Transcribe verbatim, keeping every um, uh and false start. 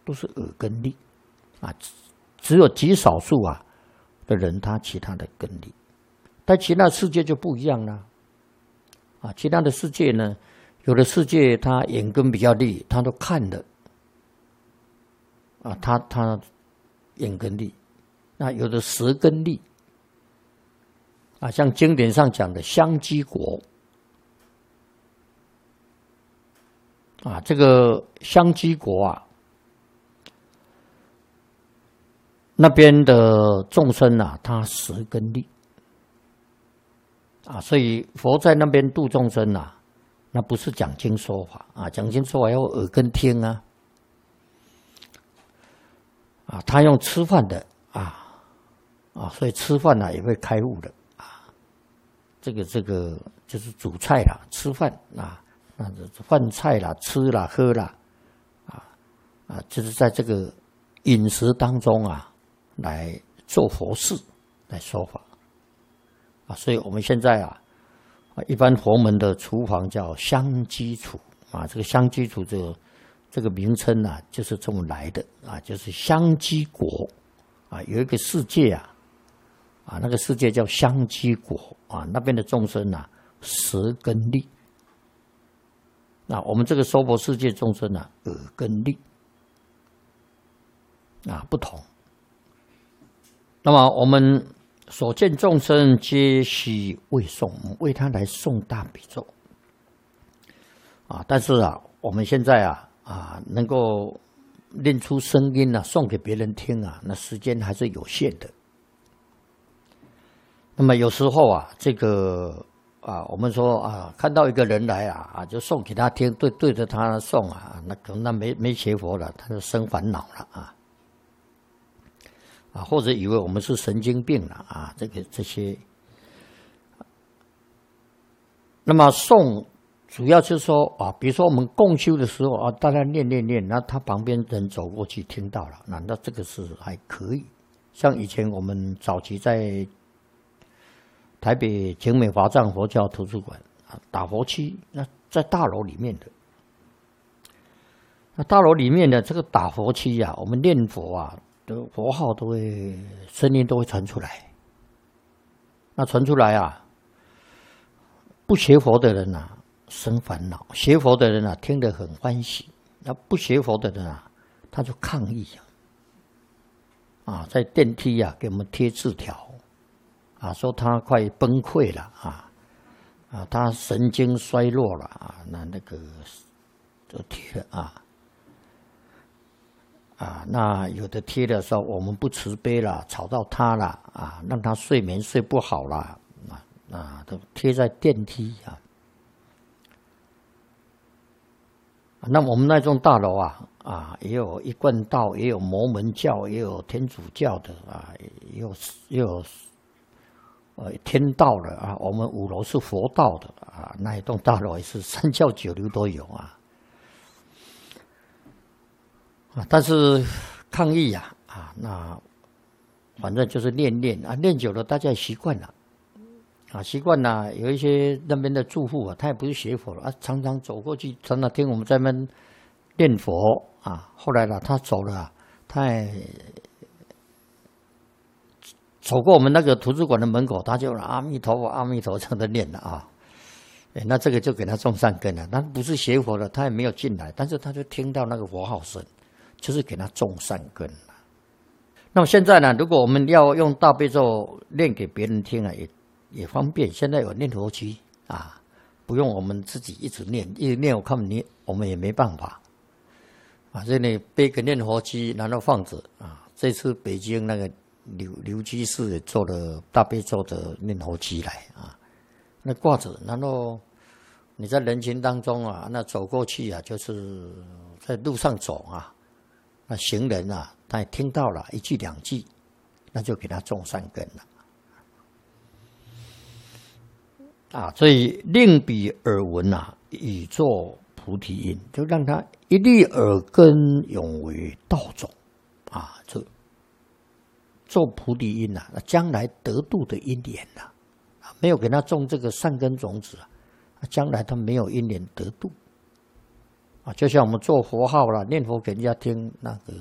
都是耳根力啊，只有极少数啊的人他其他的根力，但其他世界就不一样了啊。其他的世界呢，有的世界他眼根比较利，他都看了啊，他他眼根利，那有的舌根利啊，像经典上讲的香积国。啊，这个香积国啊，那边的众生啊，他舌根利啊，所以佛在那边度众生啊，那不是讲经说法啊，讲经说法要耳根听啊，啊，他用吃饭的啊啊，所以吃饭啊也会开悟的啊，这个这个就是煮菜啦，吃饭啊。啊，饭菜啦，吃啦，喝啦，啊啊，就是在这个饮食当中啊，来做佛事，来说法啊。所以我们现在啊，一般佛门的厨房叫香积厨啊。这个香积厨这个这个名称啊，就是这么来的啊，就是香积国啊，有一个世界啊，啊，那个世界叫香积国啊，那边的众生啊，舌根利。那我们这个娑婆世界众生啊，耳根利啊不同。那么我们所见众生皆悉为诵，为他来诵大比咒啊。但是啊，我们现在啊啊能够练出声音啊，送给别人听啊，那时间还是有限的。那么有时候啊，这个。啊，我们说啊，看到一个人来啊，啊，就送给他听，对对着他送啊，那可能他没没学佛了，他就生烦恼了啊，啊，或者以为我们是神经病了啊，这个这些。那么诵主要就是说啊，比如说我们共修的时候啊，大家念念念，那他旁边人走过去听到了，那那这个是还可以。像以前我们早期在台北景美华藏佛教图书馆啊，打佛七，那在大楼里面的，那大楼里面的这个打佛七啊，我们念佛啊，的佛号都会声音都会传出来。那传出来啊，不学佛的人啊生烦恼，学佛的人啊听得很欢喜，那不学佛的人啊他就抗议啊，啊，在电梯啊给我们贴字条。啊，说他快崩溃了啊，啊，他神经衰弱了啊，那那个就贴了啊，啊，那有的贴的时候我们不慈悲了，吵到他了啊，让他睡眠睡不好了啊，啊，都贴在电梯啊。那我们那栋大楼啊，啊，也有一贯道，也有摩门教，也有天主教的啊，也有也有。呃，天道的啊，我们五楼是佛道的啊，那一栋大楼也是三教九流都有啊，啊，但是抗议呀，啊，那反正就是练练啊，练久了大家也习惯了，啊，习惯了。有一些那边的住户啊，他也不是学佛了啊，常常走过去，常常听我们在那边念佛啊。后来呢，他走了啊，他也。走过我们那个图书馆的门口，他就阿弥陀佛，阿弥陀佛这样的念了啊。哎，那这个就给他种善根了。他不是学佛的，他也没有进来，但是他就听到那个佛号声，就是给他种善根了。那么现在呢，如果我们要用大悲咒念给别人听啊，也也方便。现在有念佛机啊，不用我们自己一直念，一直念我看你我们也没办法啊。这里背个念佛机，然后放着啊。这次北京那个。刘刘居士也做了大悲咒的念佛机来啊，那挂着，然后你在人群当中啊，那走过去啊，就是在路上走啊，那行人啊，他也听到了一句两句，那就给他种善根了啊。所以令彼耳闻啊，以作菩提因，就让他一粒耳根永为道种啊，这。做菩提因呐、啊，将来得度的因缘呐、啊，没有给他种这个善根种子啊，将来他没有因缘得度啊。就像我们做佛号啦，念佛给人家听那个。